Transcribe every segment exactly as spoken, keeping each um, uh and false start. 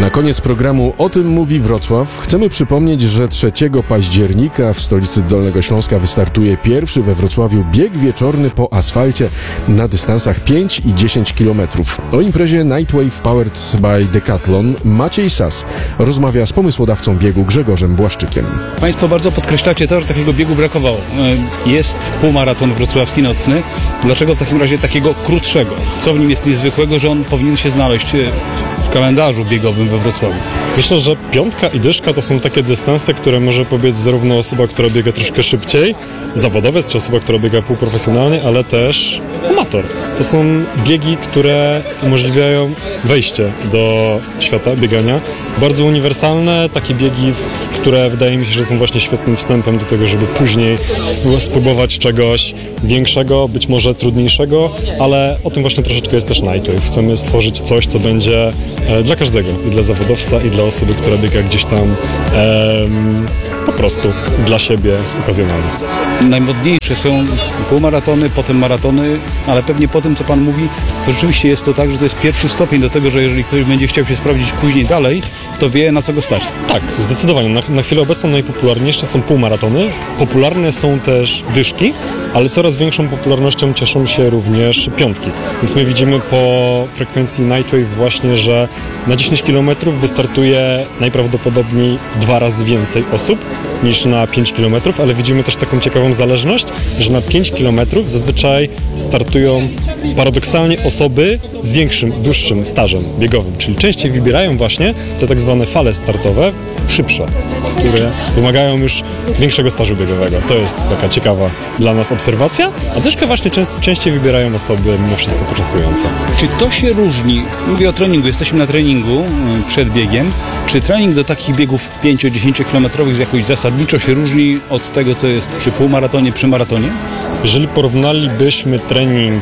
Na koniec programu O tym mówi Wrocław chcemy przypomnieć, że trzeciego października w stolicy Dolnego Śląska wystartuje pierwszy we Wrocławiu bieg wieczorny po asfalcie na dystansach pięć i dziesięć kilometrów. O imprezie Nightwave Powered by Decathlon Maciej Sas rozmawia z pomysłodawcą biegu Grzegorzem Błaszczykiem. Państwo bardzo podkreślacie to, że takiego biegu brakowało. Jest półmaraton wrocławski nocny. Dlaczego w takim razie takiego krótszego? Co w nim jest niezwykłego, że on powinien się znaleźć w kalendarzu biegowym we Wrocławiu? Myślę, że piątka i dyszka to są takie dystanse, które może pobiec zarówno osoba, która biega troszkę szybciej, zawodowiec, czy osoba, która biega półprofesjonalnie, ale też amator. To są biegi, które umożliwiają wejście do świata biegania. Bardzo uniwersalne, takie biegi, które wydaje mi się, że są właśnie świetnym wstępem do tego, żeby później spróbować czegoś większego, być może trudniejszego, ale o tym właśnie troszeczkę jest też Nightwave. Chcemy stworzyć coś, co będzie dla każdego, i dla zawodowca, i dla osoby, która biega gdzieś tam em, po prostu dla siebie okazjonalnie. Najmodniejsze są półmaratony, potem maratony, ale pewnie po tym, co Pan mówi, to rzeczywiście jest to tak, że to jest pierwszy stopień do tego, że jeżeli ktoś będzie chciał się sprawdzić później dalej, to wie, na co go stać. Tak, zdecydowanie. Na, na chwilę obecną najpopularniejsze są półmaratony. Popularne są też dyszki, ale coraz większą popularnością cieszą się również piątki. Więc my widzimy po frekwencji Nightwave właśnie, że na dziesięć kilometrów wystartuje najprawdopodobniej dwa razy więcej osób niż na pięć kilometrów, ale widzimy też taką ciekawą zależność, że na pięć kilometrów zazwyczaj startują paradoksalnie osoby z większym, dłuższym stażem biegowym, czyli częściej wybierają właśnie te tak zwane fale startowe, szybsze, które wymagają już większego stażu biegowego. To jest taka ciekawa dla nas obserwacja, a dyszkę właśnie częst, częściej wybierają osoby mimo wszystko początkujące. Czy to się różni? Mówię o treningu, jesteśmy na treningu przed biegiem. Czy trening do takich biegów pięcio-dziesięciokilometrowych jakoś zasadniczo się różni od tego, co jest przy półmaratonie, przy maratonie? Jeżeli porównalibyśmy trening,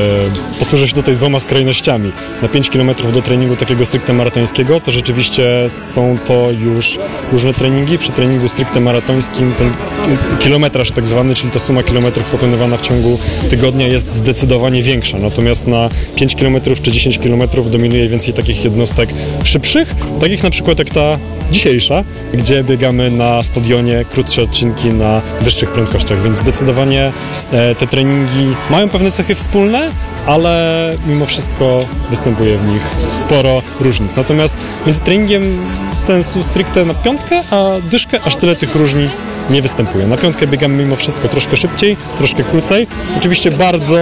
e, posłużę się tutaj dwoma skrajnościami, na pięć kilometrów do treningu takiego stricte maratońskiego, to rzeczywiście są to już różne treningi. Przy treningu stricte maratońskim ten kilometraż tak zwany, czyli ta suma kilometrów pokonywana w ciągu tygodnia jest zdecydowanie większa. Natomiast na pięć kilometrów czy dziesięć kilometrów dominuje więcej takich jednostek szybszych, takich na przykład jak ta dzisiejsza, gdzie biegamy na stadionie krótsze odcinki na wyższych prędkościach, więc zdecydowanie e, te treningi mają pewne cechy wspólne, ale mimo wszystko występuje w nich sporo różnic. Natomiast między treningiem sensu stricte na piątkę, a dyszkę aż tyle tych różnic nie występuje. Na piątkę biegamy mimo wszystko troszkę szybciej, troszkę krócej. Oczywiście bardzo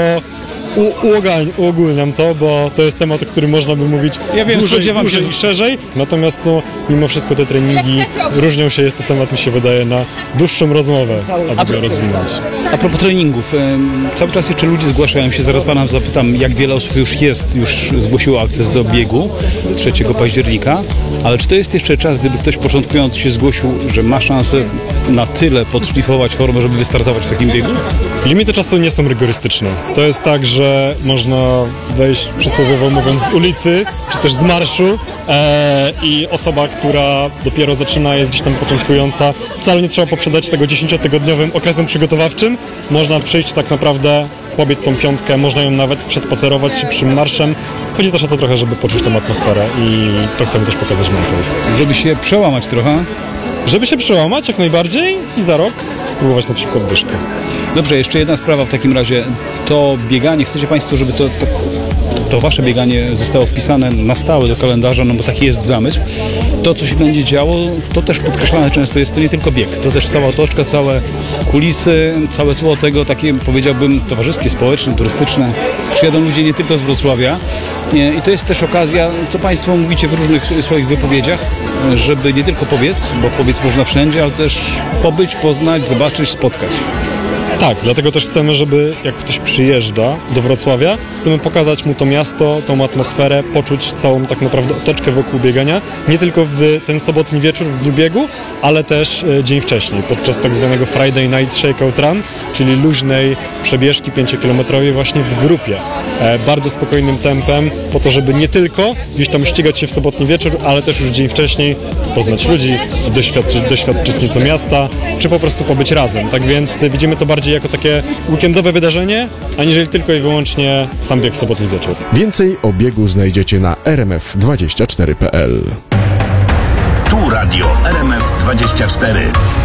U, uogal, uogólniam to, bo to jest temat, o którym można by mówić ja wiem, dłużej, spodziewam dłużej się i szerzej, natomiast no, mimo wszystko te treningi różnią się, jest to temat, mi się wydaje, na dłuższą rozmowę, aby go rozwinąć. A propos treningów, cały czas jeszcze ludzie zgłaszają się, zaraz Pana zapytam, jak wiele osób już jest, już zgłosiło akces do biegu trzeciego października, ale czy to jest jeszcze czas, gdyby ktoś początkujący się zgłosił, że ma szansę na tyle podszlifować formę, żeby wystartować w takim biegu? Limity czasu nie są rygorystyczne. To jest tak, że można wejść przysłowiowo mówiąc z ulicy, czy też z marszu e, i osoba, która dopiero zaczyna, jest gdzieś tam początkująca, wcale nie trzeba poprzedzać tego dziesięciotygodniowym okresem przygotowawczym. Można przyjść tak naprawdę, pobiec tą piątkę, można ją nawet przespacerować szybszym marszem. Chodzi też o to trochę, żeby poczuć tą atmosferę i to chcemy też pokazać w Nightwave. Żeby się przełamać trochę? Żeby się przełamać jak najbardziej i za rok spróbować na przykład dyszkę. Dobrze, jeszcze jedna sprawa w takim razie. To bieganie, chcecie Państwo, żeby to, to, to Wasze bieganie zostało wpisane na stałe do kalendarza, no bo taki jest zamysł. To, co się będzie działo, to też podkreślane często jest, to nie tylko bieg, to też cała otoczka, całe kulisy, całe tło tego, takie powiedziałbym towarzyskie, społeczne, turystyczne. Przyjadą ludzie nie tylko z Wrocławia. I to jest też okazja, co Państwo mówicie w różnych swoich wypowiedziach, żeby nie tylko pobiec, bo pobiec można wszędzie, ale też pobyć, poznać, zobaczyć, spotkać. Tak, dlatego też chcemy, żeby jak ktoś przyjeżdża do Wrocławia, chcemy pokazać mu to miasto, tą atmosferę, poczuć całą tak naprawdę otoczkę wokół biegania, nie tylko w ten sobotni wieczór w dniu biegu, ale też e, dzień wcześniej, podczas tak zwanego Friday Night Shakeout Run, czyli luźnej przebieżki pięciokilometrowej właśnie w grupie, e, bardzo spokojnym tempem, po to, żeby nie tylko gdzieś tam ścigać się w sobotni wieczór, ale też już dzień wcześniej poznać ludzi, doświadczyć, doświadczyć nieco miasta, czy po prostu pobyć razem. Tak więc widzimy to bardziej jako takie weekendowe wydarzenie, aniżeli tylko i wyłącznie sam bieg w sobotni wieczór. Więcej o biegu znajdziecie na r m f dwadzieścia cztery kropka p l. Tu Radio R M F dwadzieścia cztery.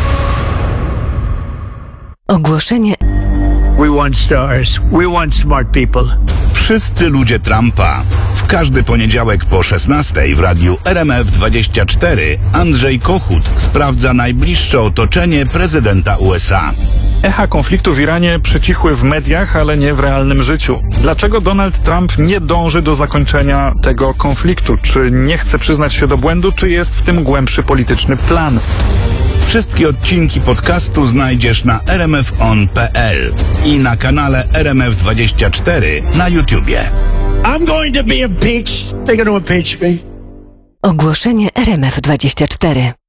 Ogłoszenie. We want stars. We want smart people. Wszyscy ludzie Trumpa. W każdy poniedziałek po szesnastej w Radiu R M F dwadzieścia cztery Andrzej Kochut sprawdza najbliższe otoczenie prezydenta U S A. Echa konfliktu w Iranie przycichły w mediach, ale nie w realnym życiu. Dlaczego Donald Trump nie dąży do zakończenia tego konfliktu? Czy nie chce przyznać się do błędu, czy jest w tym głębszy polityczny plan? Wszystkie odcinki podcastu znajdziesz na r m f on kropka p l i na kanale R M F dwadzieścia cztery na YouTubie. I'm going to be impeached. They're going to impeach me. Ogłoszenie R M F dwadzieścia cztery.